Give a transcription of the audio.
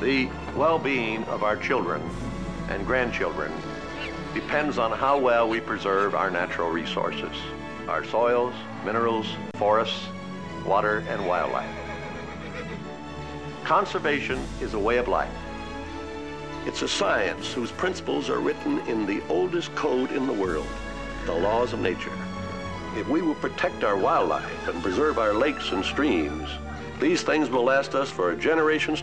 The well-being of our children and grandchildren depends on how well we preserve our natural resources, our soils, minerals, forests, water, and wildlife. Conservation is a way of life. It's a science whose principles are written in the oldest code in the world, the laws of nature. If we will protect our wildlife and preserve our lakes and streams, these things will last us for generations